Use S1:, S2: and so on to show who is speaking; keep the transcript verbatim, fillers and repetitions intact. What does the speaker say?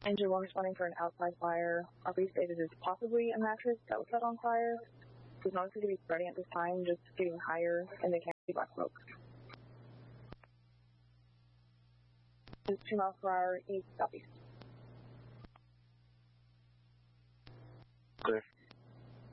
S1: Engine one responding for an outside fire. Our base stated is possibly a mattress that was set on fire. It's not likely to be spreading at this time, just getting higher, and they can't see black smoke. It's two miles per hour east southeast.
S2: Clear.